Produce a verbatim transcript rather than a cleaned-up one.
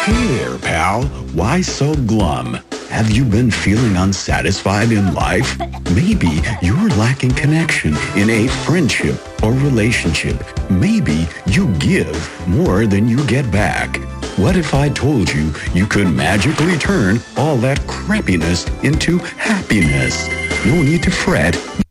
Hey there, pal. Why so glum? Have you been feeling unsatisfied in life? Maybe you're lacking connection in a friendship or relationship. Maybe you give more than you get back. What if I told you you could magically turn all that crappiness into happiness? No need to fret.